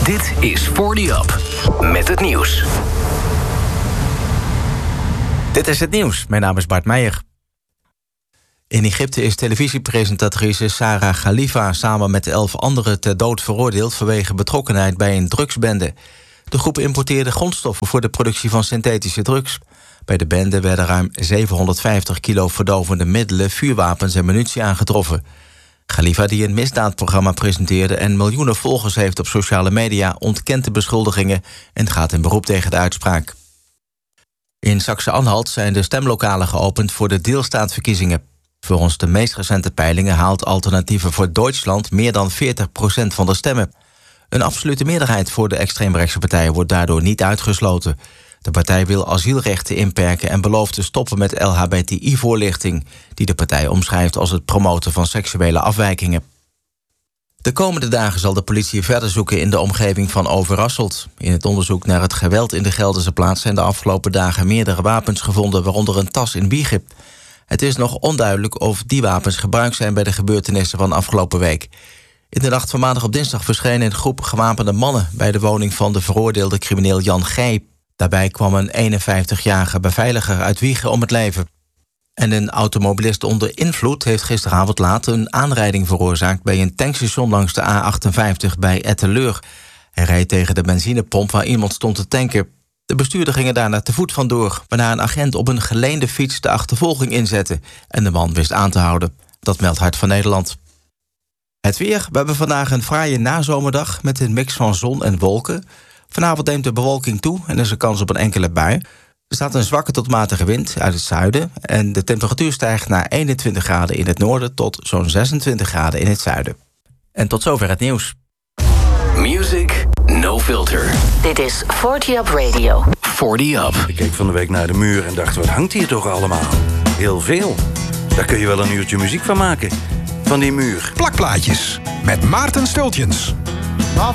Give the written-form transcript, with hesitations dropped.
Dit is 40 Up met het nieuws. Dit is het nieuws. Mijn naam is Bart Meijer. In Egypte is televisiepresentatrice Sarah Khalifa samen met 11 anderen ter dood veroordeeld vanwege betrokkenheid bij een drugsbende. De groep importeerde grondstoffen voor de productie van synthetische drugs. Bij de bende werden ruim 750 kilo verdovende middelen, vuurwapens en munitie aangetroffen. Khalifa, die een misdaadprogramma presenteerde en miljoenen volgers heeft op sociale media, ontkent de beschuldigingen en gaat in beroep tegen de uitspraak. In Saxe-Anhalt zijn de stemlokalen geopend voor de deelstaatverkiezingen. Volgens de meest recente peilingen haalt Alternatieven voor Duitsland meer dan 40% van de stemmen. Een absolute meerderheid voor de extreemrechtse partijen wordt daardoor niet uitgesloten. De partij wil asielrechten inperken en belooft te stoppen met LHBTI-voorlichting, die de partij omschrijft als het promoten van seksuele afwijkingen. De komende dagen zal de politie verder zoeken in de omgeving van Overasselt. In het onderzoek naar het geweld in de Gelderse plaats zijn de afgelopen dagen meerdere wapens gevonden, waaronder een tas in Wijchen. Het is nog onduidelijk of die wapens gebruikt zijn bij de gebeurtenissen van afgelopen week. In de nacht van maandag op dinsdag verscheen een groep gewapende mannen bij de woning van de veroordeelde crimineel Jan G. Daarbij kwam een 51-jarige beveiliger uit Wijchen om het leven. En een automobilist onder invloed heeft gisteravond laat een aanrijding veroorzaakt bij een tankstation langs de A58 bij Etteleur. Hij reed tegen de benzinepomp waar iemand stond te tanken. De bestuurder ging er daarna te voet vandoor, waarna een agent op een geleende fiets de achtervolging inzette en de man wist aan te houden. Dat meldt Hart van Nederland. Het weer. We hebben vandaag een fraaie nazomerdag met een mix van zon en wolken. Vanavond neemt de bewolking toe en er is een kans op een enkele bui. Er staat een zwakke tot matige wind uit het zuiden en de temperatuur stijgt naar 21 graden in het noorden tot zo'n 26 graden in het zuiden. En tot zover het nieuws. Music No Filter. Dit is 40 Up Radio. 40 Up. Ik keek van de week naar de muur en dacht, wat hangt hier toch allemaal? Heel veel. Daar kun je wel een uurtje muziek van maken. Van die muur. Plakplaatjes met Maarten Stultjens.